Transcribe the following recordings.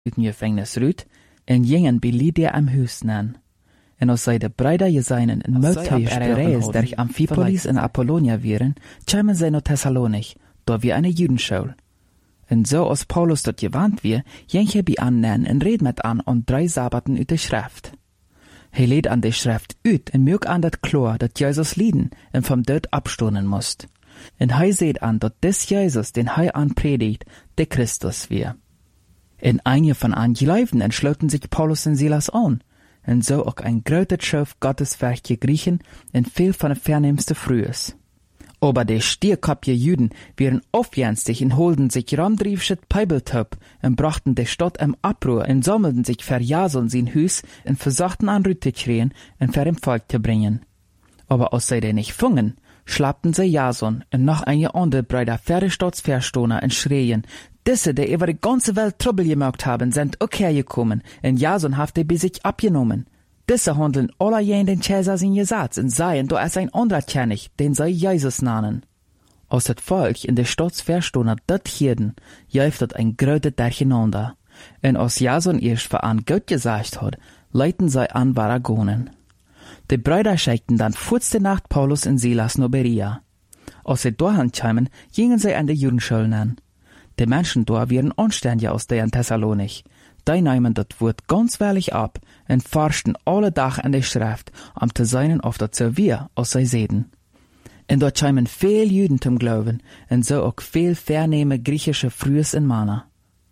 uit een gevangenis uit en gingen bij Lydia am huis nan. En als zij de bruiden gezijnen in Muthuis reis der Amphipolis en Apollonia vieren, kwamen zij naar Thessalonich, daar wir eine Judenschool. En zo als Paulus dat gewand weer, ging hij bij aan en reed met aan 3 Sabbaten uit de schrift. Hij leed aan de schrift uit en merk aan dat kloor dat Jezus lieden en vom dood abstonen moest. En hij zei aan dat des Jezus, den hij aanpredigt, de Christus weer. En einige van aangeloofden en sloten zich Paulus en Silas aan, en zo ook een grote Schuf Gotteswerk Griechen en veel van de verneemste Frühes. Aber de stierkopje Juden waren aufjenstig en holden sich ramdriefschet Peibeltöp en brachten de Stadt im Abruhr en sammelten sich für Jason sein Hus en versuchten an Rüte schreien en für dem Volk zu bringen. Aber als sie den nicht fungen, schlappten sie Jason en noch einige andere Brüder für die Staatsverstoner en schreien, diese, die über die ganze Welt Trouble gemacht haben, sind auch hergekommen en Jason hat die bei sich abgenommen. Diese handeln alle jen den Cäsar sin Gesetz und seien, da ist ein anderer König, den sie Jesus nannen. Als het Volk in der Staatsverstoner dat hierden, jäuftet ein grote Durcheinander. Und als Jason erst für an Gott gesagt hat, leiten sie an Varagonen. Die Brüder schickten dann vorste Nacht Paulus und Silas nach Berea. Als sie dahin kamen, gingen sie an die Judenschulen an. Die Menschen da waren anständig aus der Thessalonich. Die nahmen das Wort ganz wahrlich ab und forschten alle Tag an der Schrift, zu sein auf das so wir, als sie sehen. Und dort kamen viel Juden zum Glauben und so auch viel vernehme griechische Frühes und Männer.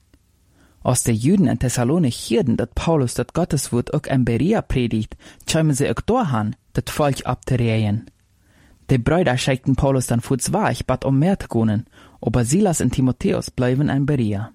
Als die Juden in Thessalonich hörten, dass Paulus das Gotteswort auch in Berea predigt, kamen sie auch dahin, das Volk abzureihen. Die Brüder schickten Paulus dann furzweich, bat mehr zu gehen, aber Silas und Timotheus bleiben in Berea.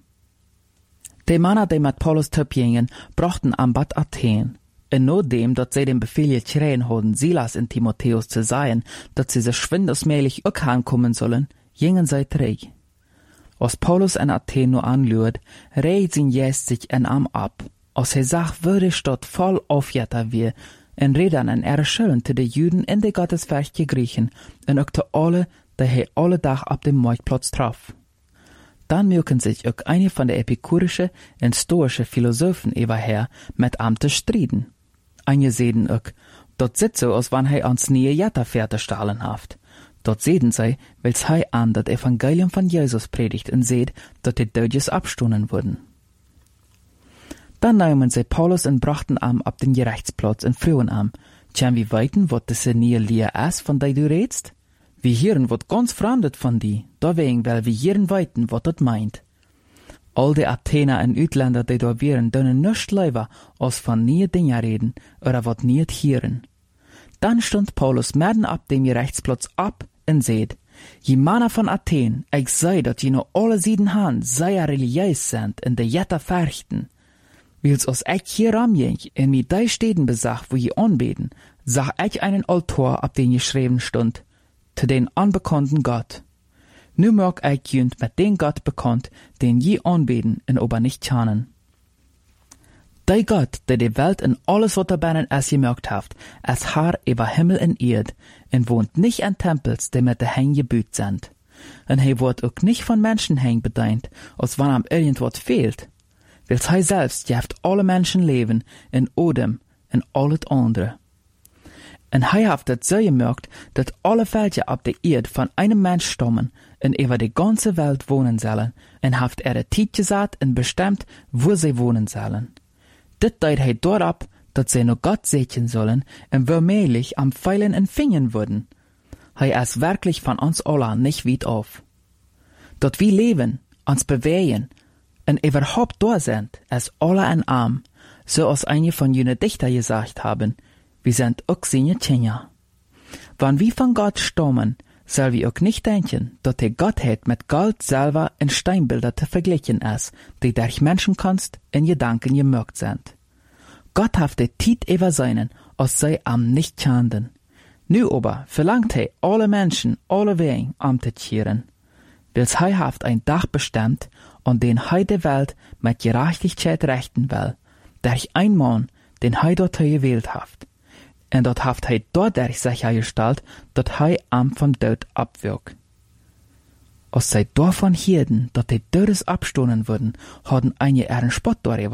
Die Männer, die mit Paulus gingen, brachten am Bad Athen. Und nachdem, dass sie den Befehl geschrien hatten, Silas und Timotheus zu sein, dass sie sich schwindesmählich auch ankommen sollen, gingen sie zurück. Als Paulus in Athen nur anlüht, reiht sein Gäst sich in Arm ab. Als sagt, würde Stadt voll aufjetter wir, und reden an ihre Schulden zu den Juden in die Gotteswerk Griechen, und auch zu alle, die alle Tag ab dem Marktplatz traf. Dann mögen sich auch einige von der epikurischen und stoischen Philosophen überher mit ihm zu striden. Einige sehen auch, dort sitzt so, als wenn ans neue Jatta fertigstellen haft. Dort sehen sie, weil sie an das Evangelium von Jesus predigt und seht, dass die Dödjes abstonen wurden. Dann nahmen sie Paulus und brachten ihm ab den Gerichtsplatz und frühen ihm, können wir weiten, was das neue Lehre ist, von der du redest? Wir hören wat ganz fremdet von die, deswegen weil wir hören weiten, wat das meint. All die Athener und Utländer, die da wären, dürfen nicht lieber, als von nie Dinge reden, oder wat niet hören. Dann stund Paulus mitten ab dem Gerichtsplatz ab und seht, je Männer von Athen, ich sei, dass je noch alle sieden han, sehr religiös sind und die Jetta fürchten. Wils als ich hier ramjeng in mir die Städten besach, wo je anbeten, sah ich einen Altar, ab den geschrieben stund, zu den unbekannten Gott. Nu mag ich jünd mit den Gott bekannt, den je anbeten und aber nicht kennen. Der Gott, der die Welt und alles, was darin es gemacht hat, es Herr über Himmel und Erd, und wohnt nicht in Tempels, die mit der Hängen gebüht sind. Und er wird auch nicht von Menschenhängen bedient, als wenn ihm irgendwas fehlt. Weil er selbst jaft alle Menschen leben, in Odem und alles andere. Und er hat das so gemerkt, dass alle Völker auf der Erde von einem Mensch stammen und über die ganze Welt wohnen sollen, und hat ihre Zeit gesagt und bestimmt, wo sie wohnen sollen. Das deut er dort ab, dass sie nur Gott segnen sollen und womöglich am Pfeilen und Fingern würden. Er ist wirklich von uns alle nicht weit auf. Dort wir leben, uns bewegen und überhaupt da sind, ist alle ein Arm, so als einige von jenen Dichter gesagt haben, wir sind auch seine Kinder. Wenn wir von Gott stammen, soll wir auch nicht denken, dass die Gottheit mit Gold, Silber und Steinbilder zu vergleichen ist, die durch Menschenkunst in Gedanken gemacht sind. Gott hat die Zeit über seinen, als sie am nicht kannten. Nu aber verlangt er alle Menschen, alle Wegen zu kehren. Weil er hat ein Tag bestimmt, an den er die Welt mit Gerechtigkeit rechten will, durch ein Mann, den er dort gewählt hat. Und dort hat er dadurch sichergestellt, dass er am vom Tod abwirkt. Als zij daarvan hielden dat die Dödes abstonen würden, hadden einige ihren Spott